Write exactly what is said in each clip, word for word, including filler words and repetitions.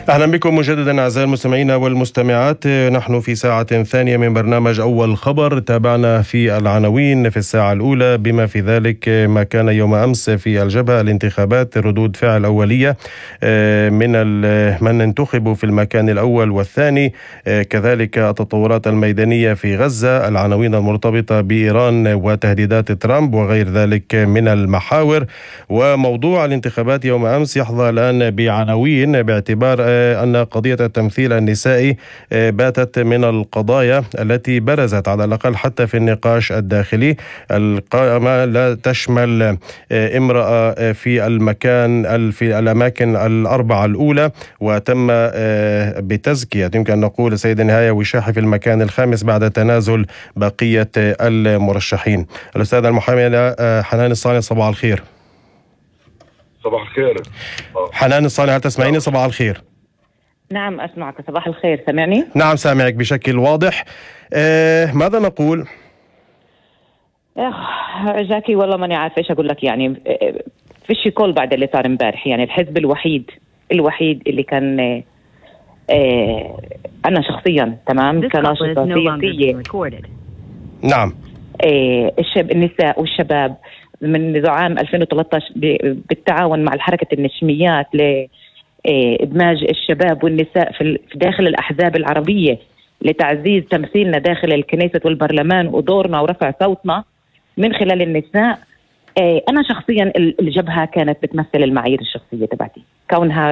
أهلا بكم مجددا أعزائي المستمعين والمستمعات. نحن في ساعة ثانية من برنامج أول خبر. تابعنا في العناوين في الساعة الأولى بما في ذلك ما كان يوم أمس في الجبهة الانتخابات، ردود فعل أولية من من انتخبوا في المكان الأول والثاني، كذلك التطورات الميدانية في غزة، العناوين المرتبطة بإيران وتهديدات ترامب وغير ذلك من المحاور. وموضوع الانتخابات يوم أمس يحظى الآن بعناوين باعتبار أن قضية التمثيل النسائي باتت من القضايا التي برزت على الأقل حتى في النقاش الداخلي. القائمة لا تشمل امرأة في المكان في الأماكن الأربعة الأولى، وتم بتزكية يمكن أن نقول سيد النهاية وشاحي في المكان الخامس بعد تنازل بقية المرشحين. الأستاذة المحامية حنان الصانع، صباح الخير. صباح الخير حنان الصانع، هل تسمعيني؟ صباح الخير. نعم أسمعك. صباح الخير، سمعني؟ نعم سامعك بشكل واضح. آه ماذا نقول؟ اخ جاكي والله ماني عارفه ايش اقول لك. يعني فيش كل بعد اللي صار امبارح. يعني الحزب الوحيد الوحيد اللي كان آه انا شخصيا تمام كناشطه سياسيه. نعم. آه الشب النساء والشباب منذ عام ألفين وثلاثة عشر بالتعاون مع الحركه النشميات ل إدماج الشباب والنساء في داخل الأحزاب العربية لتعزيز تمثيلنا داخل الكنيسة والبرلمان ودورنا ورفع صوتنا من خلال النساء. أنا شخصيا الجبهة كانت بتمثل المعايير الشخصية تبعتي، كونها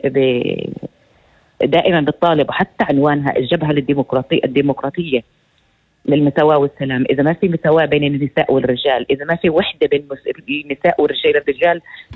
دائما بتطالب، وحتى عنوانها الجبهة للديمقراطية الديمقراطية للمساواة والسلام. إذا ما في مساواة بين النساء والرجال، إذا ما في وحدة بين النساء والرجال الرجال